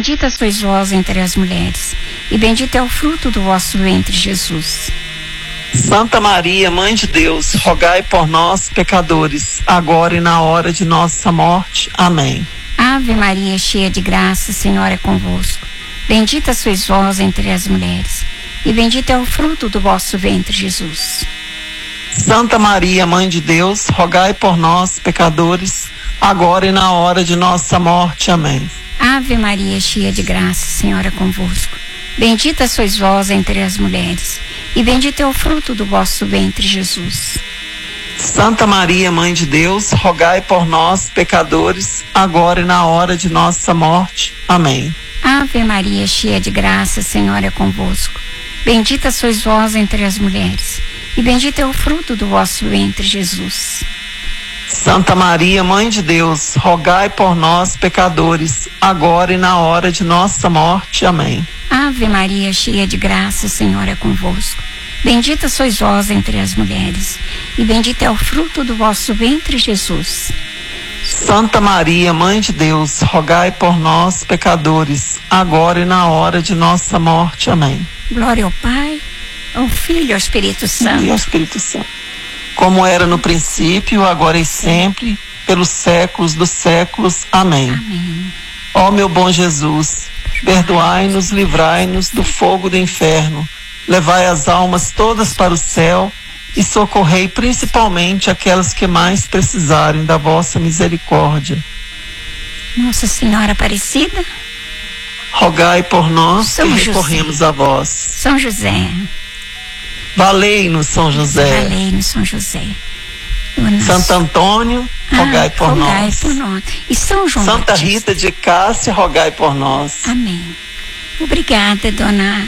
bendita sois vós entre as mulheres, e bendito é o fruto do vosso ventre, Jesus. Santa Maria, Mãe de Deus, rogai por nós, pecadores, agora e na hora de nossa morte. Amém. Ave Maria, cheia de graça, o Senhor é convosco. Bendita sois vós entre as mulheres, e bendito é o fruto do vosso ventre, Jesus. Santa Maria, Mãe de Deus, rogai por nós, pecadores, agora e na hora de nossa morte. Amém. Ave Maria, cheia de graça, o Senhor é convosco. Bendita sois vós entre as mulheres, e bendito é o fruto do vosso ventre, Jesus. Santa Maria, Mãe de Deus, rogai por nós, pecadores, agora e na hora de nossa morte. Amém. Ave Maria, cheia de graça, o Senhor é convosco. Bendita sois vós entre as mulheres, e bendito é o fruto do vosso ventre, Jesus. Santa Maria, Mãe de Deus, rogai por nós, pecadores, agora e na hora de nossa morte. Amém. Ave Maria, cheia de graça, o Senhor é convosco. Bendita sois vós entre as mulheres, e bendito é o fruto do vosso ventre, Jesus. Santa Maria, Mãe de Deus, rogai por nós, pecadores, agora e na hora de nossa morte. Amém. Glória ao Pai, ao Filho e ao Espírito Santo. E ao Espírito Santo. Como era no princípio, agora e sempre, pelos séculos dos séculos. Amém. Amém. Ó meu bom Jesus, perdoai-nos, livrai-nos do fogo do inferno, levai as almas todas para o céu e socorrei principalmente aquelas que mais precisarem da vossa misericórdia. Nossa Senhora Aparecida, rogai por nós São que José. recorremos a vós. São José, Valei-nos, São José. valei-nos, São José. Santo Antônio, rogai por nós. Por nós. E São João Santa Batista. Rita de Cássia, rogai por nós. Amém. Obrigada, dona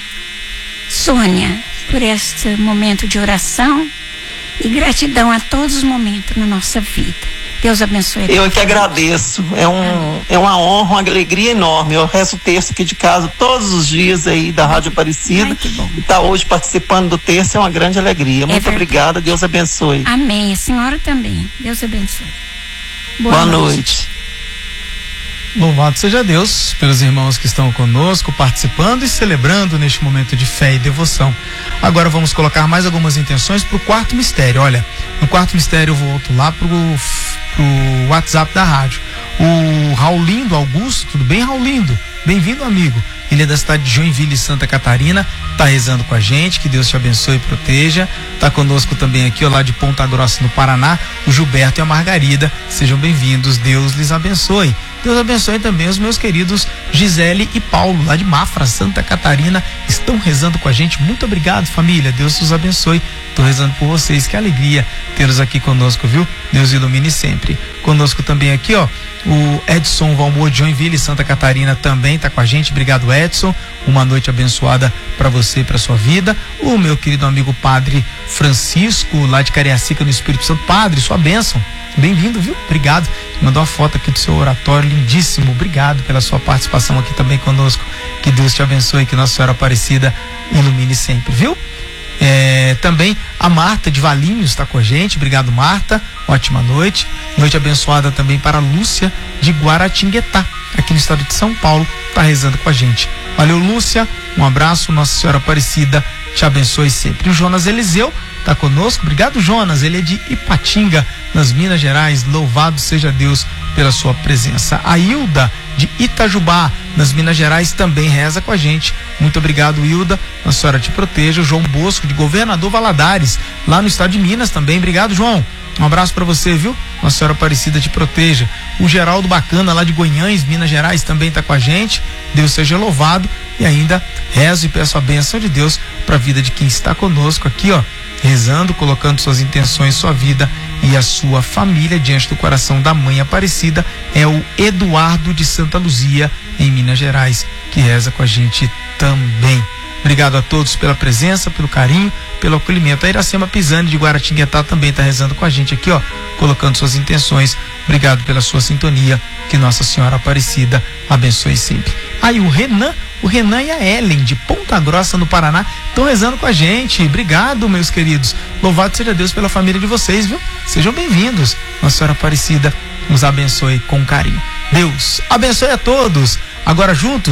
Sônia, por este momento de oração e gratidão a todos os momentos na nossa vida. Deus abençoe. Eu que agradeço. É uma honra, uma alegria enorme. Eu rezo o terço aqui de casa todos os dias aí da Rádio Aparecida. Ai, que bom. E estar hoje participando do terço é uma grande alegria. Muito verdade. obrigada. Deus abençoe. Amém. A senhora também. Deus abençoe. Boa noite. Louvado seja Deus pelos irmãos que estão conosco, participando e celebrando neste momento de fé e devoção. Agora vamos colocar mais algumas intenções para o quarto mistério. Olha, no quarto mistério eu volto lá pro WhatsApp da rádio. O Raulindo Augusto, tudo bem, Raulindo? Bem-vindo, amigo. Ele é da cidade de Joinville, Santa Catarina, tá rezando com a gente, que Deus te abençoe e proteja. Tá conosco também aqui, ó, lá de Ponta Grossa, no Paraná, o Gilberto e a Margarida. Sejam bem-vindos, Deus lhes abençoe. Deus abençoe também os meus queridos Gisele e Paulo, lá de Mafra, Santa Catarina, estão rezando com a gente. Muito obrigado, família, Deus os abençoe. Tô rezando por vocês, que alegria tê-los aqui conosco, viu? Deus ilumine sempre. Conosco também aqui, ó, o Edson Valmor de Joinville, Santa Catarina, também tá com a gente. Obrigado, Edson. Uma noite abençoada para você e para sua vida. O meu querido amigo Padre Francisco, lá de Cariacica, no Espírito Santo. Padre, sua bênção. Bem-vindo, viu? Obrigado. Mandou uma foto aqui do seu oratório, lindíssimo. Obrigado pela sua participação aqui também conosco. Que Deus te abençoe, que Nossa Senhora Aparecida ilumine sempre, viu? Também a Marta de Valinhos está com a gente. Obrigado, Marta. Ótima noite. Noite abençoada também para a Lúcia de Guaratinguetá, aqui no estado de São Paulo, está rezando com a gente. Valeu, Lúcia. Um abraço. Nossa Senhora Aparecida te abençoe sempre. O Jonas Eliseu está conosco. Obrigado, Jonas. Ele é de Ipatinga, nas Minas Gerais. Louvado seja Deus pela sua presença. A Hilda de Itajubá, nas Minas Gerais, também reza com a gente. Muito obrigado, Hilda. Nossa Senhora te proteja. O João Bosco de Governador Valadares, lá no estado de Minas também. Obrigado, João. Um abraço para você, viu? Nossa Senhora Aparecida te proteja. O Geraldo Bacana, lá de Goiânia, Minas Gerais, também está com a gente. Deus seja louvado. E ainda rezo e peço a bênção de Deus para a vida de quem está conosco aqui, ó, rezando, colocando suas intenções, sua vida e a sua família diante do coração da Mãe Aparecida. É o Eduardo de Santa Luzia, em Minas Gerais, que reza com a gente também. Obrigado a todos pela presença, pelo carinho, pelo acolhimento. A Iracema Pisani de Guaratinguetá também está rezando com a gente aqui, ó, colocando suas intenções. Obrigado pela sua sintonia. Que Nossa Senhora Aparecida abençoe sempre. Aí o Renan e a Ellen de Ponta Grossa, no Paraná, estão rezando com a gente. Obrigado, meus queridos. Louvado seja Deus pela família de vocês, viu? Sejam bem-vindos. Nossa Senhora Aparecida nos abençoe com carinho. Deus abençoe a todos. Agora juntos